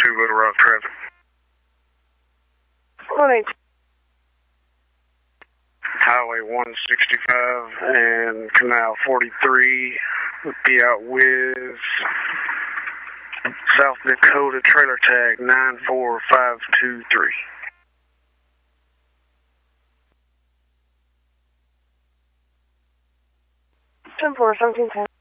Little Rock traffic. Morning. Highway 165 and Canal 43 would be out with South Dakota trailer tag 94523. 10-4, 1710.